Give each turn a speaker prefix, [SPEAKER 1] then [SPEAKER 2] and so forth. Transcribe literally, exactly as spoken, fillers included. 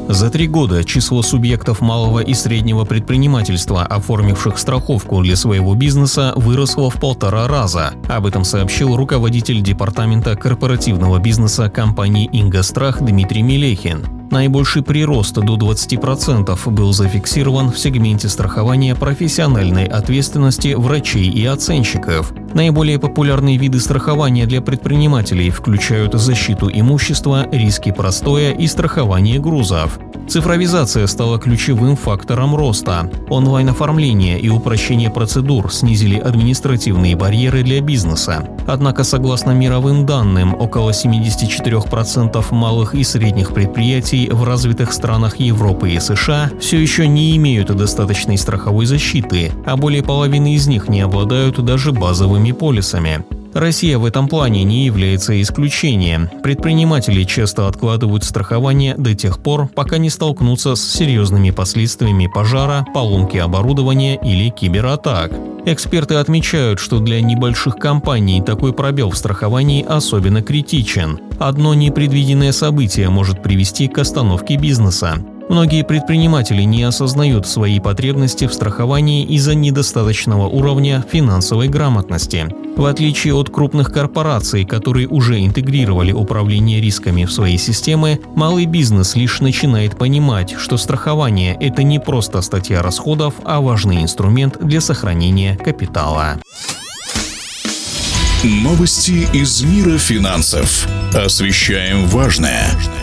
[SPEAKER 1] За три года число субъектов малого и среднего предпринимательства, оформивших страховку для своего бизнеса, выросло в полтора раза. Об этом сообщил руководитель департамента корпоративного бизнеса компании «Ингострах» Дмитрий Мелехин. Наибольший прирост до двадцати процентов был зафиксирован в сегменте страхования профессиональной ответственности врачей и оценщиков. Наиболее популярные виды страхования для предпринимателей включают защиту имущества, риски простоя и страхование грузов. Цифровизация стала ключевым фактором роста. Онлайн-оформление и упрощение процедур снизили административные барьеры для бизнеса. Однако, согласно мировым данным, около семьдесят четыре процента малых и средних предприятий в развитых странах Европы и США все еще не имеют достаточной страховой защиты, а более половины из них не обладают даже базовыми полисами. Россия в этом плане не является исключением. Предприниматели часто откладывают страхование до тех пор, пока не столкнутся с серьезными последствиями пожара, поломки оборудования или кибератак. Эксперты отмечают, что для небольших компаний такой пробел в страховании особенно критичен. Одно непредвиденное событие может привести к остановке бизнеса. Многие предприниматели не осознают свои потребности в страховании из-за недостаточного уровня финансовой грамотности. В отличие от крупных корпораций, которые уже интегрировали управление рисками в свои системы, малый бизнес лишь начинает понимать, что страхование – это не просто статья расходов, а важный инструмент для сохранения капитала.
[SPEAKER 2] Новости из мира финансов. Освещаем важное.